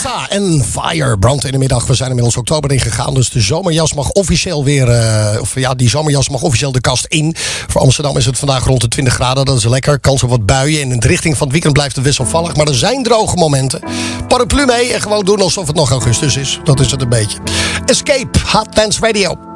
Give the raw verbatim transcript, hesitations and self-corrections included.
Rosa en Fire. Brand in de middag. We zijn inmiddels oktober ingegaan. Dus de zomerjas mag officieel weer... Uh, of ja, die zomerjas mag officieel de kast in. Voor Amsterdam is het vandaag rond de twintig graden. Dat is lekker. Kans op wat buien. In de richting van het weekend blijft het wisselvallig. Maar er zijn droge momenten. Paraplu mee en gewoon doen alsof het nog augustus is. Dat is het een beetje. Escape. Hot Dance Radio.